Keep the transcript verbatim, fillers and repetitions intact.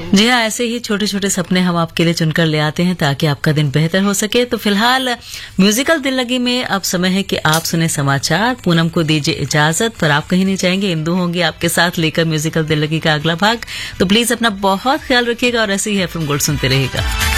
जी हाँ, ऐसे ही छोटे छोटे सपने हम आपके लिए चुनकर ले आते हैं ताकि आपका दिन बेहतर हो सके। तो फिलहाल म्यूजिकल दिल लगी में अब समय है कि आप सुने समाचार। पूनम को दीजिए इजाजत, पर आप कहीं नहीं जाएंगे, इंदु होंगी आपके साथ लेकर म्यूजिकल दिल लगी का अगला भाग। तो प्लीज अपना बहुत ख्याल रखिएगा और ऐसे ही एफएम गोल्ड सुनते रहिएगा।